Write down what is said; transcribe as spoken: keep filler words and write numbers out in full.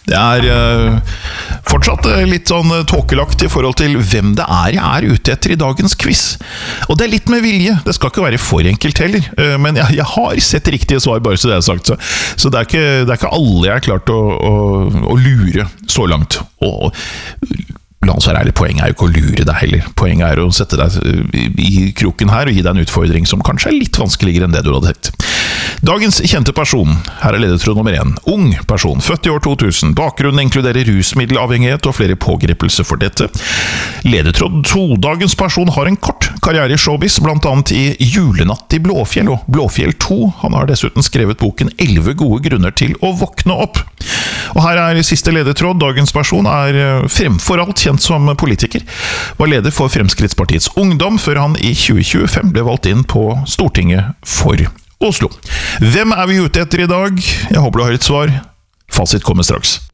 Det er uh, fortsatt uh, litt sånn uh, tåkelagt i forhold til hvem det er jeg er ute etter i dagens quiz. Og det er litt med vilje, det skal ikke være for enkelt heller, uh, men jeg, jeg har sett riktige svar, bare så det er sagt. Så, så det, er ikke, det er ikke alle jeg har klart å, å, å lure så langt. Og la oss være ærlig, poenget er jo ikke å lure deg heller. Poenget er å sette deg i kroken her og gi deg en utfordring som kanskje er litt vanskeligere enn det du hadde tenkt. Dagens kjente person, her er ledetråd nummer én. Ung person, født i år to tusen. Bakgrunnen inkluderer rusmiddelavhengighet og flere pågripelser for dette. Ledetråd to. Dagens person har en kort karriere i showbiz, blant annet i Julenatt i Blåfjell og Blåfjell to. Han har dessuten skrevet boken elleve gode grunner til å våkne opp. Og her er siste ledetråd. Dagens person er fremfor alt kjent som politiker. Var leder for Fremskrittspartiets Ungdom før han i tjue tjuefem ble valgt inn på Stortinget for Oslo. Hvem er vi ute etter i dag? Jeg håper du har et svar. Fasit kommer straks.